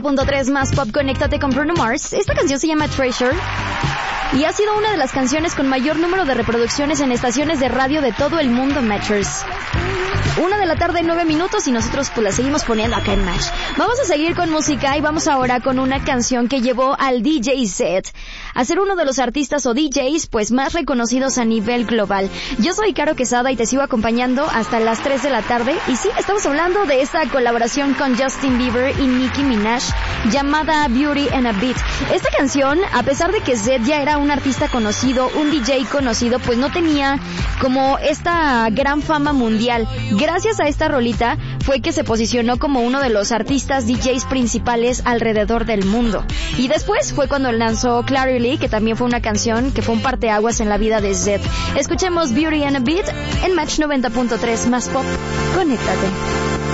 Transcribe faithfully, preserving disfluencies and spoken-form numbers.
Punto tres más pop, conéctate con Bruno Mars. Esta canción se llama Treasure y ha sido una de las canciones con mayor número de reproducciones en estaciones de radio de todo el mundo, Matchers. Una de la tarde, nueve minutos, y nosotros pues la seguimos poniendo acá en Match. Vamos a seguir con música y vamos ahora con una canción que llevó al D J set a ser uno de los artistas o D Js pues más reconocidos a nivel global. Yo soy Caro Quesada y te sigo acompañando hasta las tres de la tarde. Y sí, estamos hablando de esta colaboración con Justin Bieber y Nicki Minaj llamada Beauty and a Beat. Esta canción, a pesar de que Zedd ya era un artista conocido, un D J conocido, pues no tenía como esta gran fama mundial. Gracias a esta rolita fue que se posicionó como uno de los artistas D Js principales alrededor del mundo. Y después fue cuando lanzó Clarity, que también fue una canción que fue un parteaguas en la vida de Zedd. Escuchemos Beauty and a Beat en Match noventa punto tres más pop. Conéctate.